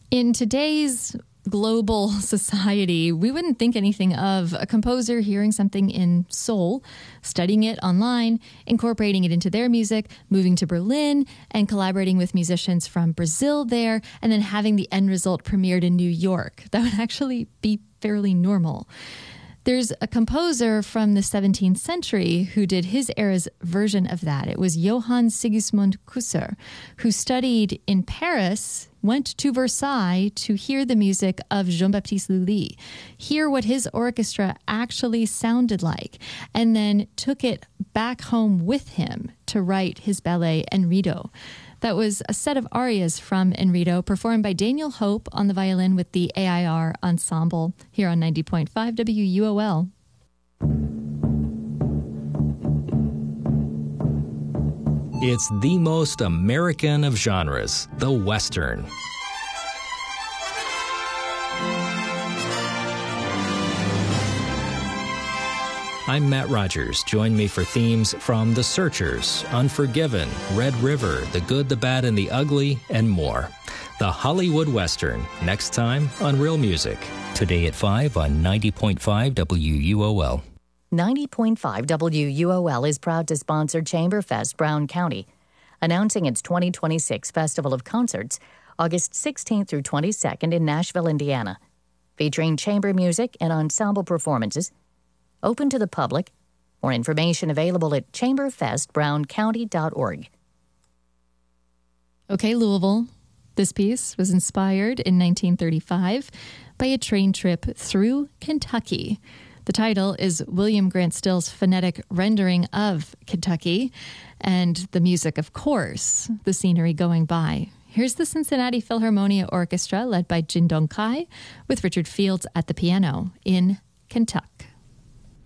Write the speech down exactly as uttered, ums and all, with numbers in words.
In today's global society, we wouldn't think anything of a composer hearing something in Seoul, studying it online, incorporating it into their music, moving to Berlin, and collaborating with musicians from Brazil there, and then having the end result premiered in New York. That would actually be fairly normal. There's a composer from the seventeenth century who did his era's version of that. It was Johann Sigismund Kusser, who studied in Paris, went to Versailles to hear the music of Jean-Baptiste Lully, hear what his orchestra actually sounded like, and then took it back home with him to write his ballet Enredo. That was a set of arias from Enredo performed by Daniel Hope on the violin with the A I R Ensemble here on ninety point five W U O L. It's the most American of genres, the Western. I'm Matt Rogers. Join me for themes from The Searchers, Unforgiven, Red River, The Good, the Bad, and the Ugly, and more. The Hollywood Western, next time on Real Music. Today at five on ninety point five W U O L. ninety point five W U O L is proud to sponsor Chamberfest Brown County, announcing its twenty twenty-six Festival of Concerts, August sixteenth through twenty-second in Nashville, Indiana, featuring chamber music and ensemble performances, open to the public. More information available at chamberfest brown county dot org. Okay, Louisville. This piece was inspired in nineteen thirty-five by a train trip through Kentucky. The title is William Grant Still's phonetic rendering of Kentucky, and the music, of course, the scenery going by. Here's the Cincinnati Philharmonia Orchestra led by Jin Dong Kai with Richard Fields at the piano in Kentucky.